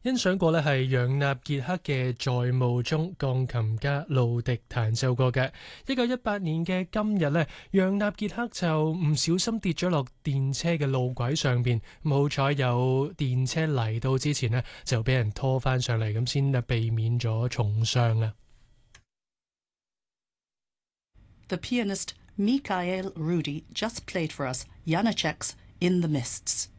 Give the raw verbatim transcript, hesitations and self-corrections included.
欣賞過呢係楊納傑克嘅在霧中，鋼琴家路迪彈奏過嘅。一九一八年嘅今日呢，楊納傑克就唔小心跌咗落電車嘅路軌上邊，好彩有電車嚟到之前呢，就俾人拖翻上嚟，咁先避免咗重傷啊。 The pianist Mikhail Rudi just played for us Janacek's In the Mists.